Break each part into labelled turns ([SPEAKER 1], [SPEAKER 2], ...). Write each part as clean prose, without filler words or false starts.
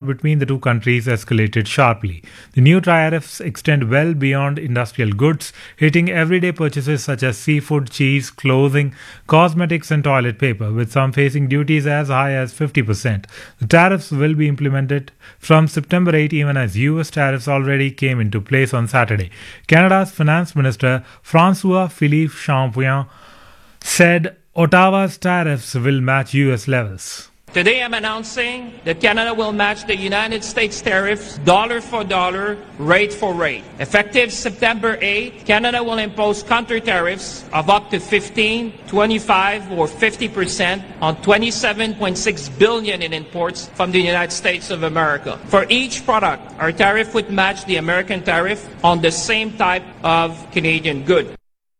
[SPEAKER 1] between the two countries escalated sharply. The new tariffs extend well beyond industrial goods, hitting everyday purchases such as seafood, cheese, clothing, cosmetics, and toilet paper, with some facing duties as high as 50%. The tariffs will be implemented from September 8, even as US tariffs already came into place on Saturday. Canada's Finance Minister François-Philippe Champagne said Ottawa's tariffs will match US levels.
[SPEAKER 2] Today I'm announcing that Canada will match the United States tariffs dollar for dollar, rate for rate. Effective September 8, Canada will impose counter tariffs of up to 15, 25 or 50% on $27.6 billion in imports from the United States of America. For each product, our tariff would match the American tariff on the same type of Canadian good.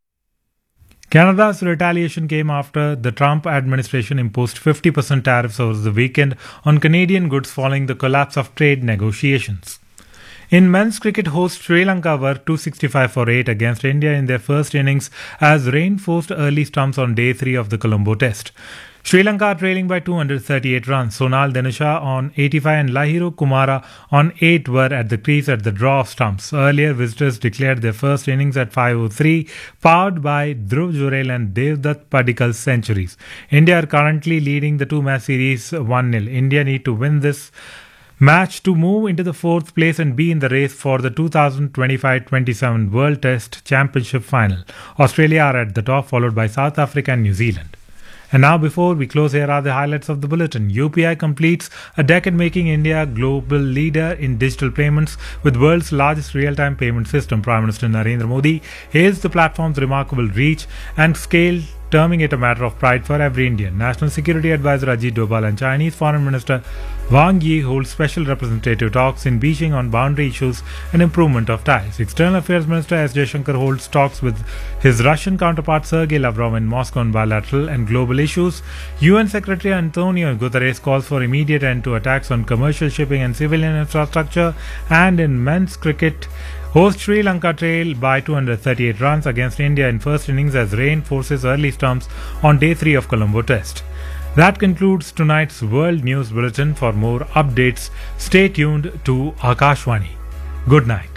[SPEAKER 1] Canada's retaliation came after the Trump administration imposed 50% tariffs over the weekend on Canadian goods following the collapse of trade negotiations. In men's cricket, hosts Sri Lanka were 265 for 8 against India in their first innings as rain forced early stumps on day 3 of the Colombo Test. Sri Lanka are trailing by 238 runs. Sonal Dhanusha on 85 and Lahiru Kumara on 8 were at the crease at the draw of stumps. Earlier, visitors declared their first innings at 5:03, powered by Dhruv Jurel and Devdutt Padikkal's centuries. India are currently leading the two-match series 1-0. India need to win this match to move into the 4th place and be in the race for the 2025-27 World Test Championship final. Australia are at the top, followed by South Africa and New Zealand. And now, before we close, here are the highlights of the bulletin. UPI completes a decade, making India a global leader in digital payments with world's largest real-time payment system. Prime Minister Narendra Modi hails the platform's remarkable reach and scale, terming it a matter of pride for every Indian. National Security Advisor Ajit Doval and Chinese Foreign Minister Wang Yi hold special representative talks in Beijing on boundary issues and improvement of ties. External Affairs Minister S. Jaishankar holds talks with his Russian counterpart Sergei Lavrov in Moscow on bilateral and global issues. UN Secretary Antonio Guterres calls for immediate end to attacks on commercial shipping and civilian infrastructure. And in men's cricket, host Sri Lanka trail by 238 runs against India in first innings as rain forces early stumps on day 3 of Colombo Test. That concludes tonight's World News Bulletin. For more updates, stay tuned to Akashvani. Good night.